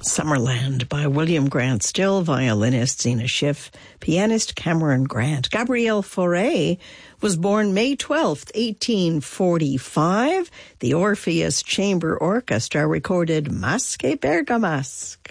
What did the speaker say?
Summerland by William Grant Still, violinist Zena Schiff, pianist Cameron Grant. Gabriel Fauré was born May 12th, 1845. The Orpheus Chamber Orchestra recorded Masque Bergamasque.